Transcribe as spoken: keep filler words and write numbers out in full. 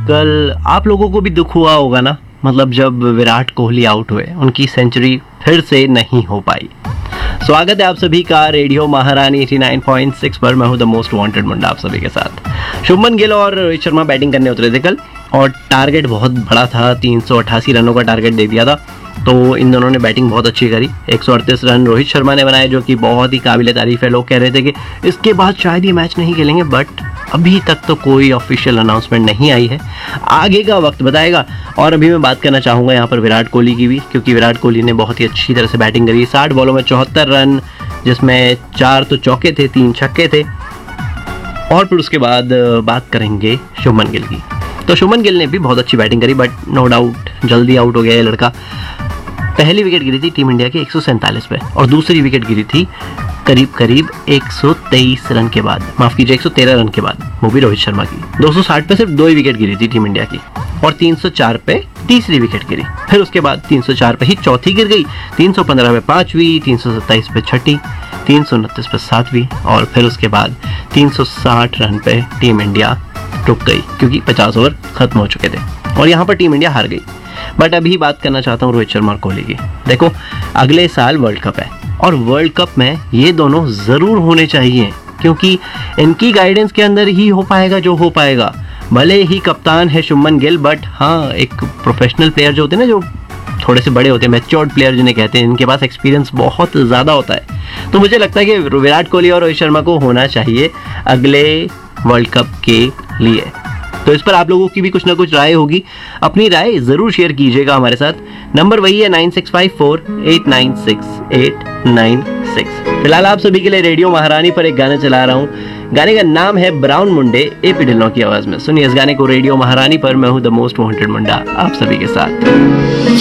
कल आप लोगों को भी दुख हुआ होगा ना, मतलब जब विराट कोहली आउट हुए, उनकी सेंचुरी फिर से नहीं हो पाई। स्वागत है आप सभी का रेडियो महारानी नवासी पॉइंट सिक्स पर। मैं हूं द मोस्ट वांटेड मुंडा आप सभी के साथ। शुभमन गिल और रोहित शर्मा बैटिंग करने उतरे थे कल और टारगेट बहुत बड़ा था, तीन सौ अट्ठासी रनों का टारगेट दे दिया था। तो इन दोनों ने बैटिंग बहुत अच्छी करी। एक सौ अड़तीस रन रोहित शर्मा ने बनाए, जो कि बहुत ही काबिल तारीफ है। लोग कह रहे थे कि इसके बाद शायद ये मैच नहीं खेलेंगे, बट अभी तक तो कोई ऑफिशियल अनाउंसमेंट नहीं आई है, आगे का वक्त बताएगा। और अभी मैं बात करना चाहूँगा यहाँ पर विराट कोहली की भी, क्योंकि विराट कोहली ने बहुत ही अच्छी तरह से बैटिंग करी। साठ बॉलों में चौहत्तर रन, जिसमें चार तो चौके थे, तीन छक्के थे। और फिर उसके बाद बात करेंगे शुभमन गिल की। तो शुभमन गिल ने भी बहुत अच्छी बैटिंग करी, बट नो डाउट जल्दी आउट हो गया ये लड़का। पहली विकेट गिरी थी टीम इंडिया के एक सौ सैंतालीस पे और दूसरी विकेट गिरी थी करीब करीब एक सौ तेईस रन के बाद, माफ कीजिए एक सौ तेरह रन के बाद, वो भी रोहित शर्मा की। दो सौ साठ पे सिर्फ दो ही विकेट गिरी थी टीम इंडिया की और तीन सौ चार पे तीसरी विकेट गिरी। फिर उसके बाद तीन सौ चार पे ही चौथी गिर गई, तीन सौ पंद्रह पे पांचवी, तीन सौ सत्ताईस पे छठी, तीन सौ उनतीस पे सातवीं और फिर उसके बाद तीन सौ साठ रन पे टीम इंडिया रुक गई, क्योंकि पचास ओवर खत्म हो चुके थे और यहाँ पर टीम इंडिया हार गई। बट अभी बात करना चाहता हूँ रोहित शर्मा और कोहली की। देखो, अगले साल वर्ल्ड कप है और वर्ल्ड कप में ये दोनों ज़रूर होने चाहिए, क्योंकि इनकी गाइडेंस के अंदर ही हो पाएगा जो हो पाएगा। भले ही कप्तान है शुभमन गिल, बट हाँ, एक प्रोफेशनल प्लेयर जो होते हैं ना, जो थोड़े से बड़े होते हैं, मैच्योर्ड प्लेयर जिन्हें कहते हैं, इनके पास एक्सपीरियंस बहुत ज़्यादा होता है। तो मुझे लगता है कि विराट कोहली और रोहित शर्मा को होना चाहिए अगले वर्ल्ड कप के लिए। तो इस पर आप लोगों की भी कुछ ना कुछ राय होगी, अपनी राय ज़रूर शेयर कीजिएगा हमारे साथ। नंबर वही है nine six five four eight nine six eight nine six. फिलहाल आप सभी के लिए रेडियो महारानी पर एक गाना चला रहा हूँ। गाने का नाम है ब्राउन मुंडे, एपी ढिल्लों की आवाज़ में। सुनिए इस गाने को रेडियो महारानी पर। मैं हूँ द मोस्ट वांटेड मुंडा आप सभी के साथ।